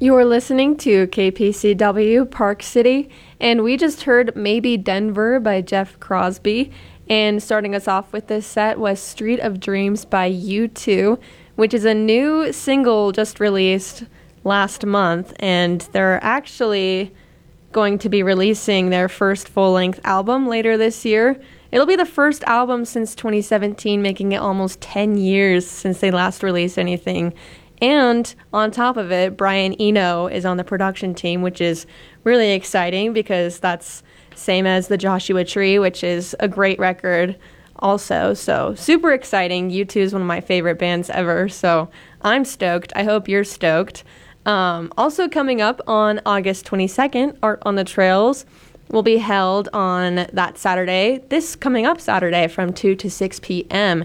You're listening to KPCW Park City, and we just heard Maybe Denver by Jeff Crosby. And starting us off with this set was Street of Dreams by U2, which is a new single just released last month. And they're actually going to be releasing their first full-length album later this year. It'll be the first album since 2017, making it almost 10 years since they last released anything. And on top of it, Brian Eno is on the production team, which is really exciting because that's same as the Joshua Tree, which is a great record also. So super exciting. U2 is one of my favorite bands ever. So I'm stoked. I hope you're stoked. Also coming up on August 22nd, Art on the Trails will be held on that Saturday, this coming up Saturday from 2 to 6 p.m.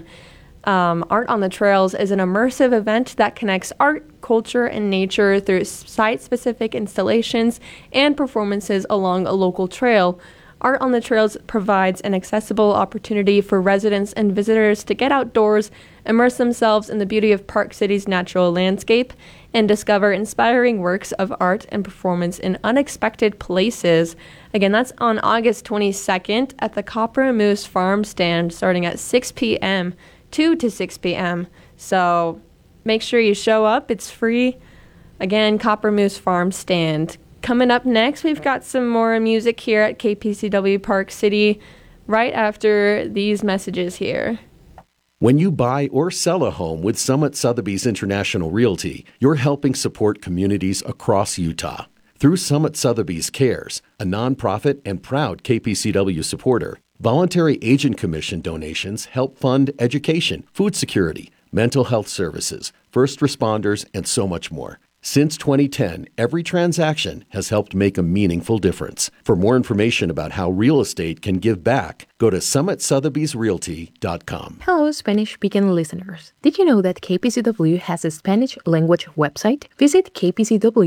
Art on the Trails is an immersive event that connects art, culture, and nature through site-specific installations and performances along a local trail. Art on the Trails provides an accessible opportunity for residents and visitors to get outdoors, immerse themselves in the beauty of Park City's natural landscape, and discover inspiring works of art and performance in unexpected places. Again, that's on August 22nd at the Copper Moose Farm Stand starting at 6 p.m. 2 to 6 p.m. So make sure you show up. It's free. Again, Copper Moose Farm Stand. Coming up next, we've got some more music here at KPCW Park City right after these messages here. When you buy or sell a home with Summit Sotheby's International Realty, you're helping support communities across Utah. Through Summit Sotheby's Cares, a nonprofit and proud KPCW supporter, voluntary agent commission donations help fund education, food security, mental health services, first responders, and so much more. Since 2010, every transaction has helped make a meaningful difference. For more information about how real estate can give back, go to summitsotheby'srealty.com. Hello, Spanish-speaking listeners. Did you know that KPCW has a Spanish language website? Visit KPCW